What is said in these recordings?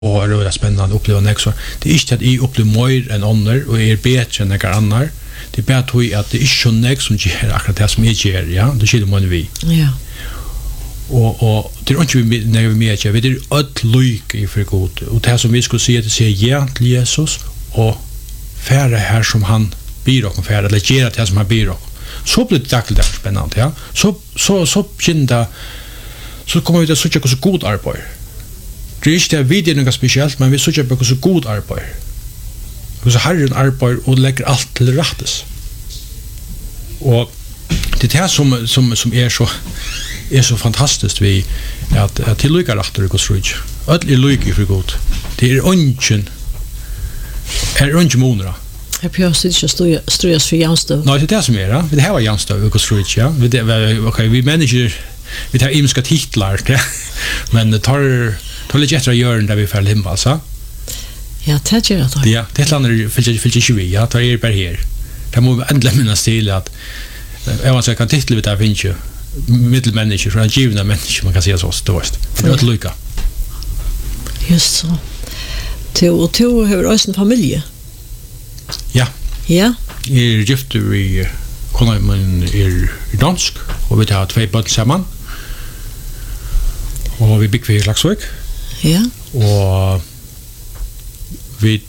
och det är spännande att uppleva nästa. Det är inte att jag upplever mer än andra och är bättre än några andra. Det är bara att det är inte så nästa som gör akkurat det som jag gör, ja. Det skiljer man vi. Ja. Och det är inte när vi med jag vet det allt lyck i för god. Och det som vi skulle säga till sig ja till Jesus och färre här som han blir och färre eller göra det som han blir och. Så blir det tackligt spännande, ja. Så kinda så kommer vi till att söka så god arbete. Det är inte vi det något speciellt, men vi söker på så god arbete. Och så Herren arbetar och lägger allt till rättes. Och det är det som är så fantastiskt vi att tilllycka rätter och Guds rike. Allt är lycka för god. Det är ungen monera. Jag behöver inte ströjas för Janstov. Nej, det är det som är det. Det här var Janstov och Guds rike, ja. Okej, vi människor vi tar imska titlar, men tar lite extra görn där vi får himmel, så. Ja, det gör det. Ja, det landar fyller 20, ja, tar er bara här. Det må ändla minnas till att jag kan titla vid det finns ju mittelmänniskor, från givna människor, man kan säga så, då visst. Det är ett lycka. Just så. Och du har också en familj? Ja. Ja? Jag är gift i konen är dansk, och vi har 2 barn samman. Och vi bygger i Laxvik. Ja. Och vi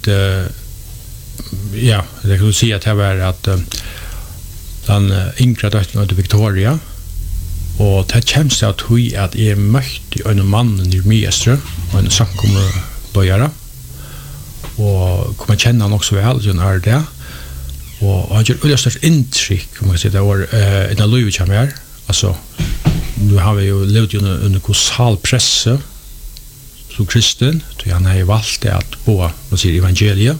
ja, det kan du säga att det var att den yngre döttern av Victoria och det känns att hon att är mötte en man i Miestre och en samkommer bojara och kommer känna han också väl John är det och han gör stort intryck om man säger det var en Louis Chamber alltså nu har vi ju levt under kolossal press som kristen då han har valt att bo vad säger evangeliet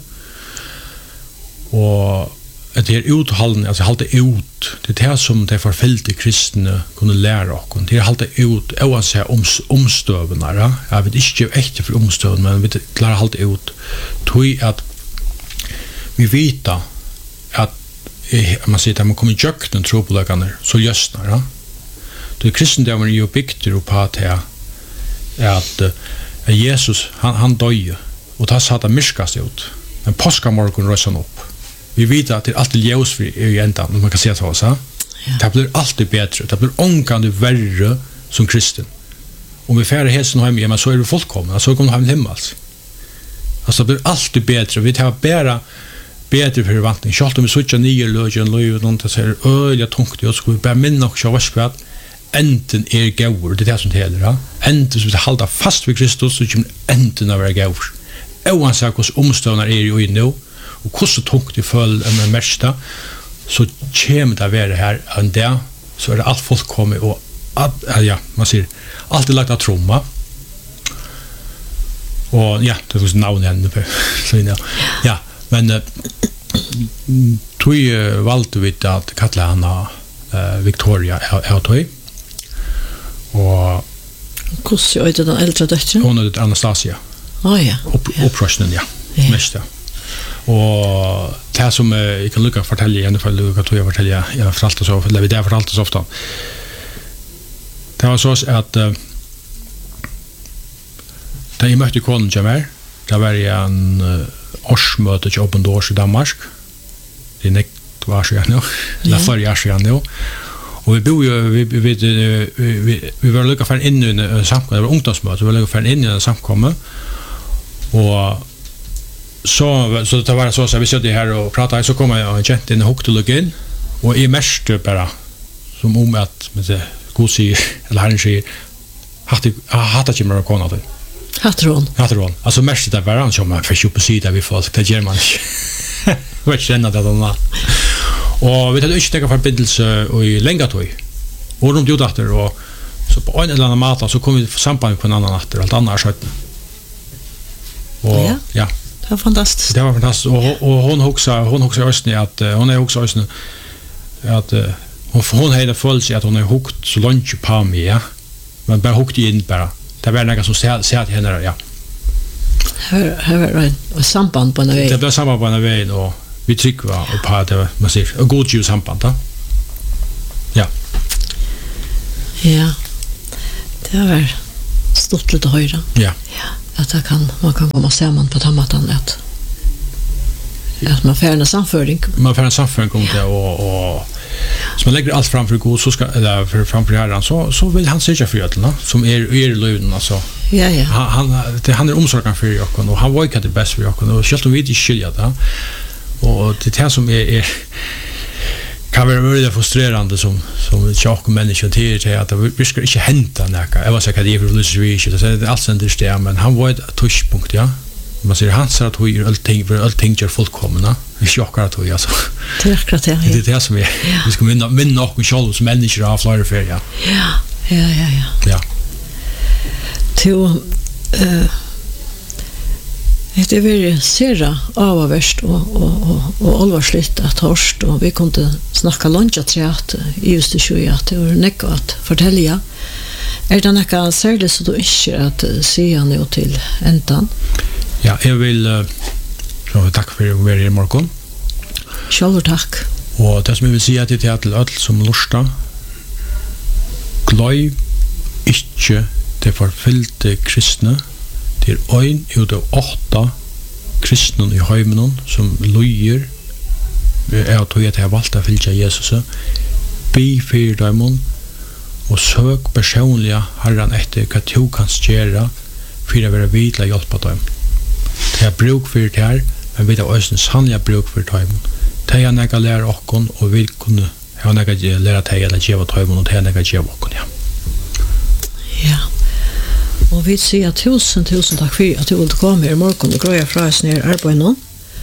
och att det är uthållande, alltså halta ut. Det är det som de förföljda kristna kunde lära oss. Det är halta ut, oavsett omstövna. Jag vet inte efter för omstövna, men vi klarar halta ut. Tror att vi vet att man säger att man kommer i köknen trobolägarna så lösnar. Det är kristendomen är ju byggt på att Jesus, han dög och det har satt att myrskas ut. Men påskamorgon rös han upp. Vi vet att det är alltid ljusfri i ändan, om man kan säga så. Ja. Det blir alltid bättre. Det blir ångande värre som kristen. Om vi färre hälsen hem, så är det fullkomna. Så kommer vi hem alls. Alltså det blir alltid bättre. Vi tar bara bättre förvantning. Själv om vi switchar nya lögen, och någon säger öliga tungt, och ska vi bara minna också av att enten är gaur. Det är det som det gäller. Enten som vi håller fast vid Kristus, så kommer enten att vara gaur. Oavsett hos omståndar är ju nu, och hur så tungt det föll med mesta så kommer det vara här en dag så är det allt folk kommer och ja, man ser allt är lagt att tromma och ja, det är namn henne på så ja, men tog valde vi att kalla henne Victoria Autoi och hur ser ut den äldre döttern? Hon är Anastasia. Ja. Upprörsningen, ja. Mesta. Och det som jag kan lucka fortälja igen för lucka tror jag fortälja jag fortalte så eller vi där fortalte så ofta. Det var så att där jag mötte konen Jamar, där var jag en årsmöte i Open Doors i Danmark. Det är nekt var så jag nu. La förra jag nu. Och vi bor ju vi var lucka för in i en samkomst, det var ungdomsmöte, vi var lucka för in i en samkomst. Och så det var så vi sitter här och pratar så kommer jag en gent in och hukte in och i mest bara som om att med det god säger eller han säger hatta inte mer kona då Hatron alltså mest det var han som man för på sidan vi folk det gör man inte vad känner det då och vi hade inte tänka förbindelse och i länga tog och de gjorde efter och så på en eller annan mat så kom vi samband på en annan natt allt annars så och ja. Det var fantastiskt. Det var fantastiskt och hon också östni att hon är också östni att hon hade följt sig att hon är hukt så långt på mig ja. Men bara hukt in bara. Det var något som säger till henne ja. Här var det samband på en väg. Det var samband på en väg och vi tycker var och på det man ser en god ljus samband då. Ja. Ja. Det var stort lite höjda. Ja. att man kan komma samman på tamatan att man får en samföring. Man får en samföring om det och så man lägger allt framför Gud så ska eller framför Herren så vill han söka för ödlarna som är löven alltså. Ja. Han är omsorgen för oss och han var inte det bäst för oss och själv vi inte skilja det. Och det här som är kan vara väldigt frustrerande som tjock människa till att vi ska inte hämta näka. Jag var säker att det är för det är allt sen det men han var ett touchpunkt, ja. Man säger han sa att vi gör allting gör fullkomna. Vi chockar att vi alltså. Det är akkurat det. Det är det som vi ska minna och själva som människor av flera för, ja. Ja. Till det är väldigt sera avvärst och allvarsligt att hörst och vi kunde snacka lunchträt i just det att det var näck att fortälja. Är det något särskilt så du inte att se nu till ändan? Ja, jag vill tack för att vara i morgon. Själv tack. Och det som jag vill säga till öll som lusta, glöj inte det förfyllde kristne. Det är en ut av 8 kristna i heimen som lyger är att jag har valt att följa Jesus. Be för dem och sök personliga Herren efter vad du kan göra för att vara vidla hjälpa dem. Det är bruk för det här, men vi har också en sannliga bruk för dem. Det är något att lära oss och vi kunde ha något att lära dig att ge dem och det är något att ge oss. Ja. Och vi säger tusen tack för att du ville komma i morgon och gröja fra oss ner arbetet.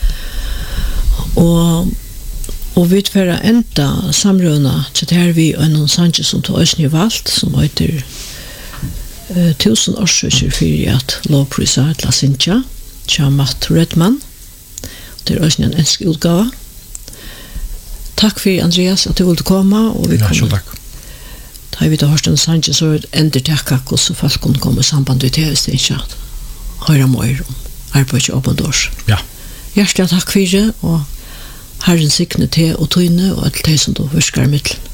Och vi får enda samruna så det här vi en Sanchez som tog oss valt som heter 1000 årsøker for at lovprisa til Sintja, Matt Redman. Det er også en engelsk utgave. Takk for Andreas at du ville komme. Og vi kommer. Takk. Da vi da hørte en Sanchez så ender takk hvordan folk kunne komme i samband med TV-stinja. Høyre mer om arbeidet åpen dårs. Ja. Hjertelig takk for det, og Herren sikne til og tøyne og alt det som du husker i midten.